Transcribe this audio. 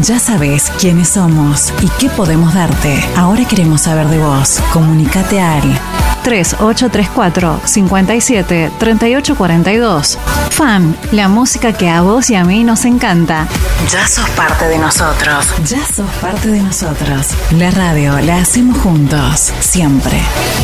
Ya sabes quiénes somos y qué podemos darte. Ahora queremos saber de vos. Comunicate al 3834 57 38 42. Fan, la música que a vos y a mí nos encanta. Ya sos parte de nosotros. Ya sos parte de nosotros. La radio la hacemos juntos, siempre.